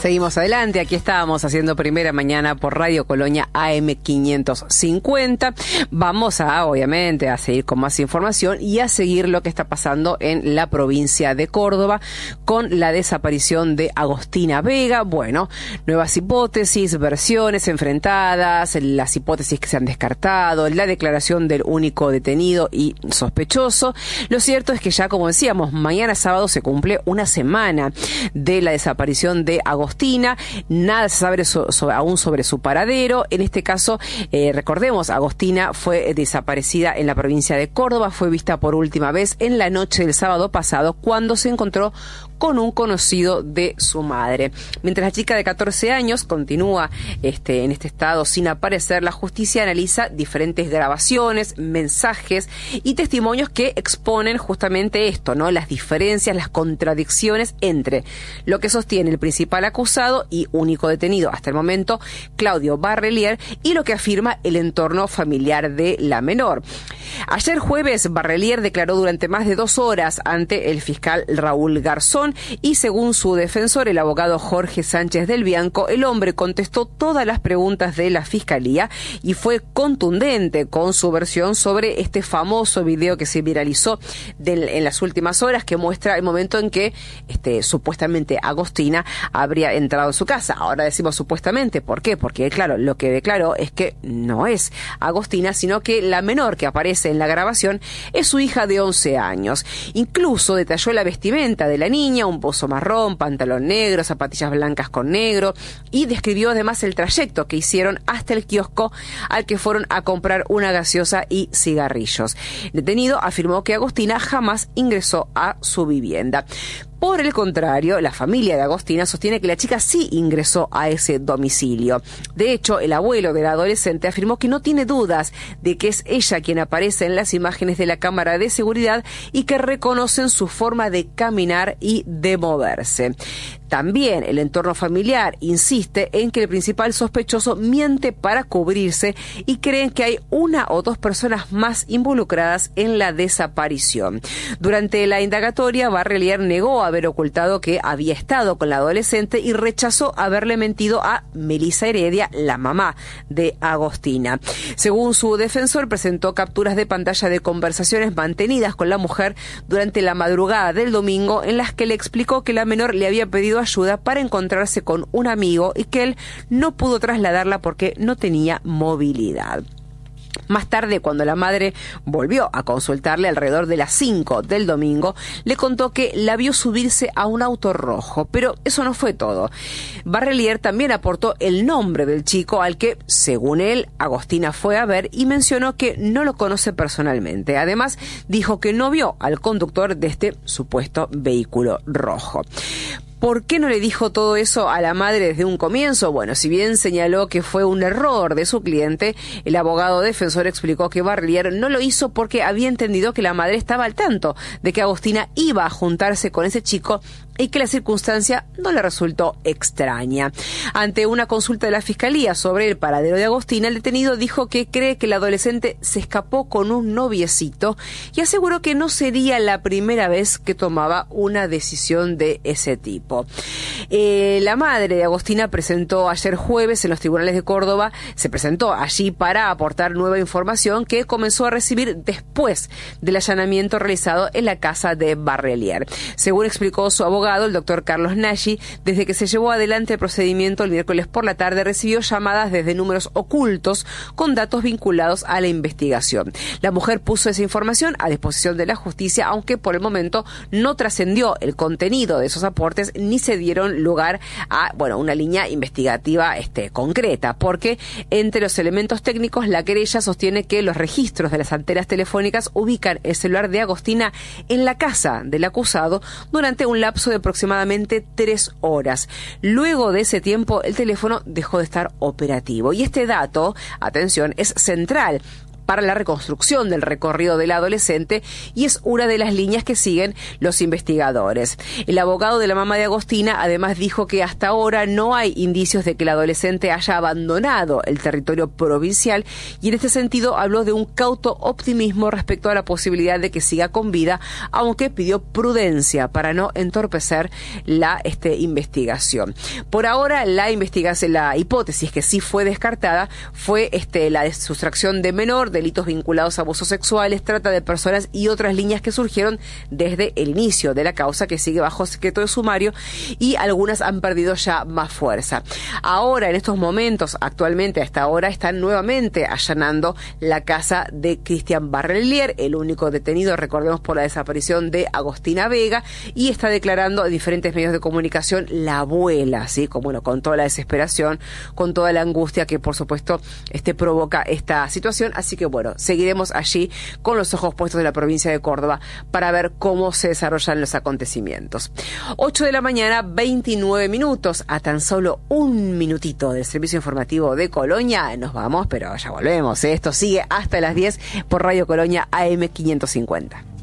Seguimos adelante, aquí estábamos haciendo Primera Mañana por Radio Colonia AM 550. Vamos obviamente, a seguir con más información y a seguir lo que está pasando en la provincia de Córdoba con la desaparición de Agostina Vega. Bueno, nuevas hipótesis, versiones enfrentadas, las hipótesis que se han descartado, la declaración del único detenido y sospechoso. Lo cierto es que ya, como decíamos, mañana sábado se cumple una semana de la desaparición de Agostina. Nada se sabe aún sobre su paradero. En este caso, recordemos, Agostina fue desaparecida en la provincia de Córdoba, fue vista por última vez en la noche del sábado pasado cuando se encontró con un conocido de su madre. Mientras la chica de 14 años continúa en este estado sin aparecer, la justicia analiza diferentes grabaciones, mensajes y testimonios que exponen justamente esto, ¿no? Las diferencias, las contradicciones entre lo que sostiene el principal acusado y único detenido hasta el momento, Claudio Barrelier, y lo que afirma el entorno familiar de la menor. Ayer jueves, Barrelier declaró durante más de 2 horas ante el fiscal Raúl Garzón y, según su defensor, el abogado Jorge Sánchez del Bianco, el hombre contestó todas las preguntas de la fiscalía y fue contundente con su versión sobre este famoso video que se viralizó en las últimas horas, que muestra el momento en que supuestamente Agostina habría entrado en su casa. Ahora decimos supuestamente, ¿por qué? Porque, claro, lo que declaró es que no es Agostina, sino que la menor que aparece en la grabación es su hija de 11 años. Incluso detalló la vestimenta de la niña, un buzo marrón, pantalón negro, zapatillas blancas con negro, y describió además el trayecto que hicieron hasta el kiosco al que fueron a comprar una gaseosa y cigarrillos. El detenido afirmó que Agostina jamás ingresó a su vivienda. Por el contrario, la familia de Agostina sostiene que la chica sí ingresó a ese domicilio. De hecho, el abuelo del adolescente afirmó que no tiene dudas de que es ella quien aparece en las imágenes de la cámara de seguridad y que reconocen su forma de caminar y de moverse. También el entorno familiar insiste en que el principal sospechoso miente para cubrirse y creen que hay 1 o 2 personas más involucradas en la desaparición. Durante la indagatoria, Barrelier negó haber ocultado que había estado con la adolescente y rechazó haberle mentido a Melissa Heredia, la mamá de Agostina. Según su defensor, presentó capturas de pantalla de conversaciones mantenidas con la mujer durante la madrugada del domingo, en las que le explicó que la menor le había pedido ayuda para encontrarse con un amigo y que él no pudo trasladarla porque no tenía movilidad. Más tarde, cuando la madre volvió a consultarle alrededor de las 5 del domingo, le contó que la vio subirse a un auto rojo, pero eso no fue todo. Barrelier también aportó el nombre del chico al que, según él, Agostina fue a ver y mencionó que no lo conoce personalmente. Además, dijo que no vio al conductor de este supuesto vehículo rojo. ¿Por qué no le dijo todo eso a la madre desde un comienzo? Bueno, si bien señaló que fue un error de su cliente, el abogado defensor explicó que Barrelier no lo hizo porque había entendido que la madre estaba al tanto de que Agostina iba a juntarse con ese chico y que la circunstancia no le resultó extraña. Ante una consulta de la Fiscalía sobre el paradero de Agostina, el detenido dijo que cree que el adolescente se escapó con un noviecito y aseguró que no sería la primera vez que tomaba una decisión de ese tipo. La madre de Agostina presentó ayer jueves en los tribunales de Córdoba, se presentó allí para aportar nueva información que comenzó a recibir después del allanamiento realizado en la casa de Barrelier. Según explicó su abogado, el doctor Carlos Nagy, desde que se llevó adelante el procedimiento el miércoles por la tarde, recibió llamadas desde números ocultos con datos vinculados a la investigación. La mujer puso esa información a disposición de la justicia, aunque por el momento no trascendió el contenido de esos aportes ni se dieron lugar a una línea investigativa concreta, porque entre los elementos técnicos la querella sostiene que los registros de las antenas telefónicas ubican el celular de Agostina en la casa del acusado durante un lapso de aproximadamente 3 horas. Luego de ese tiempo, el teléfono dejó de estar operativo. Y este dato, atención, es central, para la reconstrucción del recorrido del adolescente y es una de las líneas que siguen los investigadores. El abogado de la mamá de Agostina además dijo que hasta ahora no hay indicios de que el adolescente haya abandonado el territorio provincial y en este sentido habló de un cauto optimismo respecto a la posibilidad de que siga con vida, aunque pidió prudencia para no entorpecer la investigación. Por ahora la hipótesis que sí fue descartada fue la de sustracción de menor, delitos vinculados a abusos sexuales, trata de personas y otras líneas que surgieron desde el inicio de la causa, que sigue bajo secreto de sumario, y algunas han perdido ya más fuerza. Ahora, en estos momentos, actualmente a esta hora, están nuevamente allanando la casa de Cristian Barrelier, el único detenido, recordemos, por la desaparición de Agostina Vega, y está declarando en diferentes medios de comunicación la abuela, ¿sí? Con toda la desesperación, con toda la angustia que, por supuesto, provoca esta situación. Así que, seguiremos allí con los ojos puestos en la provincia de Córdoba para ver cómo se desarrollan los acontecimientos. 8 de la mañana, 29 minutos, a tan solo un minutito del servicio informativo de Colonia. Nos vamos, pero ya volvemos. Esto sigue hasta las 10 por Radio Colonia AM 550.